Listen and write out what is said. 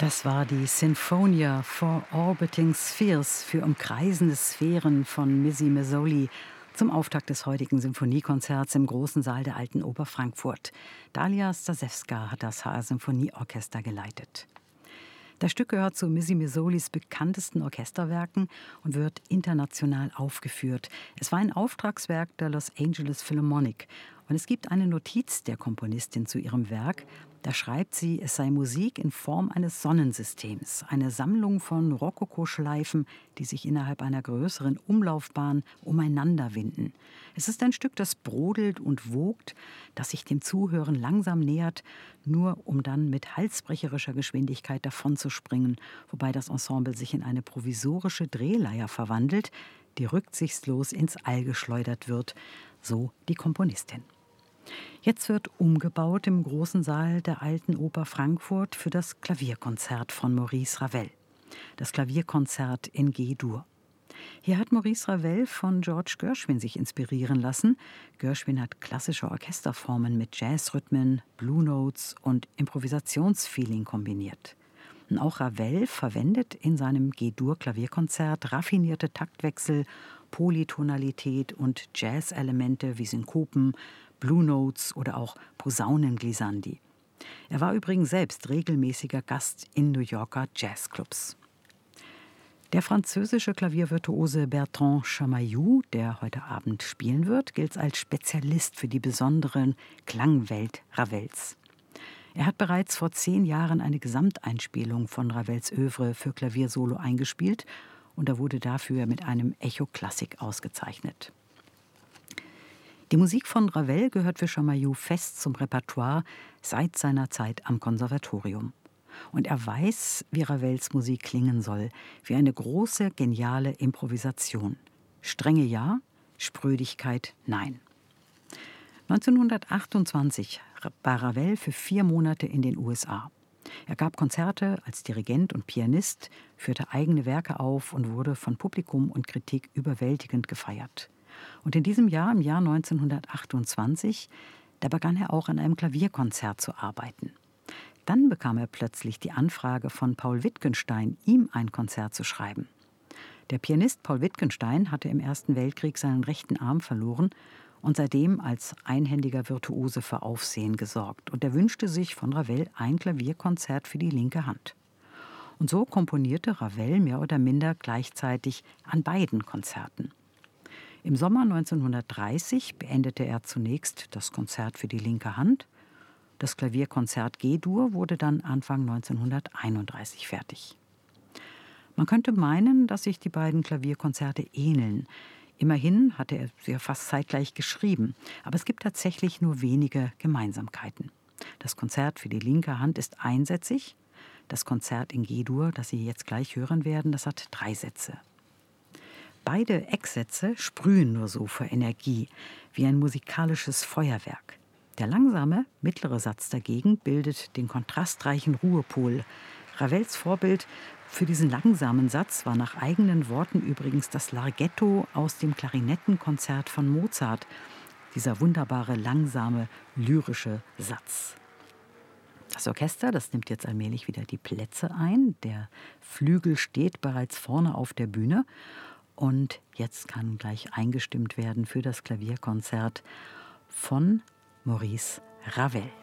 Das war die Sinfonia for Orbiting Spheres für umkreisende Sphären von Missy Mazzoli zum Auftakt des heutigen Symphoniekonzerts im großen Saal der Alten Oper Frankfurt. Dalia Stasewska hat das HR Symphonieorchester geleitet. Das Stück gehört zu Missy Mazzolis bekanntesten Orchesterwerken und wird international aufgeführt. Es war ein Auftragswerk der Los Angeles Philharmonic. Und es gibt eine Notiz der Komponistin zu ihrem Werk. Da schreibt sie, es sei Musik in Form eines Sonnensystems, eine Sammlung von Rokokoschleifen, die sich innerhalb einer größeren Umlaufbahn umeinander winden. Es ist ein Stück, das brodelt und wogt, das sich dem Zuhören langsam nähert, nur um dann mit halsbrecherischer Geschwindigkeit davonzuspringen, wobei das Ensemble sich in eine provisorische Drehleier verwandelt, die rücksichtslos ins All geschleudert wird, so die Komponistin. Jetzt wird umgebaut im großen Saal der Alten Oper Frankfurt für das Klavierkonzert von Maurice Ravel. Das Klavierkonzert in G-Dur. Hier hat Maurice Ravel von George Gershwin sich inspirieren lassen. Gershwin hat klassische Orchesterformen mit Jazzrhythmen, Blue Notes und Improvisationsfeeling kombiniert. Und auch Ravel verwendet in seinem G-Dur-Klavierkonzert raffinierte Taktwechsel, Polytonalität und Jazz-Elemente wie Synkopen, Blue Notes oder auch Posaunenglissandi. Er war übrigens selbst regelmäßiger Gast in New Yorker Jazzclubs. Der französische Klaviervirtuose Bertrand Chamayou, der heute Abend spielen wird, gilt als Spezialist für die besonderen Klangwelt Ravels. Er hat bereits vor 10 Jahren eine Gesamteinspielung von Ravels Œuvre für Klaviersolo eingespielt und er wurde dafür mit einem Echo Klassik ausgezeichnet. Die Musik von Ravel gehört für Chamayou fest zum Repertoire seit seiner Zeit am Konservatorium. Und er weiß, wie Ravels Musik klingen soll, wie eine große, geniale Improvisation. Strenge ja, Sprödigkeit nein. 1928 war Ravel für 4 Monate in den USA. Er gab Konzerte als Dirigent und Pianist, führte eigene Werke auf und wurde von Publikum und Kritik überwältigend gefeiert. Und in diesem Jahr, im Jahr 1928, da begann er auch an einem Klavierkonzert zu arbeiten. Dann bekam er plötzlich die Anfrage von Paul Wittgenstein, ihm ein Konzert zu schreiben. Der Pianist Paul Wittgenstein hatte im Ersten Weltkrieg seinen rechten Arm verloren und seitdem als einhändiger Virtuose für Aufsehen gesorgt. Und er wünschte sich von Ravel ein Klavierkonzert für die linke Hand. Und so komponierte Ravel mehr oder minder gleichzeitig an beiden Konzerten. Im Sommer 1930 beendete er zunächst das Konzert für die linke Hand. Das Klavierkonzert G-Dur wurde dann Anfang 1931 fertig. Man könnte meinen, dass sich die beiden Klavierkonzerte ähneln. Immerhin hatte er sie ja fast zeitgleich geschrieben, aber es gibt tatsächlich nur wenige Gemeinsamkeiten. Das Konzert für die linke Hand ist einsätzig. Das Konzert in G-Dur, das Sie jetzt gleich hören werden, das hat 3 Sätze. Beide Ecksätze sprühen nur so vor Energie, wie ein musikalisches Feuerwerk. Der langsame, mittlere Satz dagegen bildet den kontrastreichen Ruhepol. Ravels Vorbild für diesen langsamen Satz war nach eigenen Worten übrigens das Larghetto aus dem Klarinettenkonzert von Mozart. Dieser wunderbare, langsame, lyrische Satz. Das Orchester, das nimmt jetzt allmählich wieder die Plätze ein. Der Flügel steht bereits vorne auf der Bühne. Und jetzt kann gleich eingestimmt werden für das Klavierkonzert von Maurice Ravel.